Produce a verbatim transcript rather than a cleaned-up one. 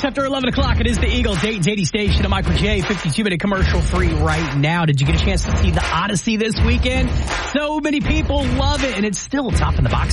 after eleven o'clock. It is the Eagle, Dayton's eighty station of Michael J. fifty-two minute commercial free right now. Did you get a chance to see the Odyssey this weekend? So many people love it, and it's still top in the box